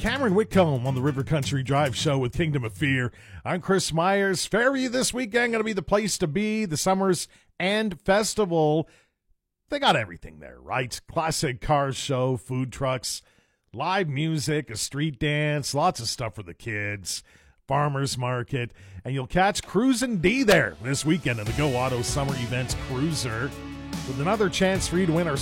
Cameron Whitcomb on the River Country Drive Show with Kingdom of Fear. I'm Chris Myers. Ferry this weekend going to be the place to be. The Summers and Festival. They got everything there, right? Classic car show, food trucks, live music, a street dance, lots of stuff for the kids, farmers market, and you'll catch Cruisin' D there this weekend in the Go Auto Summer Events Cruiser with another chance for you to win our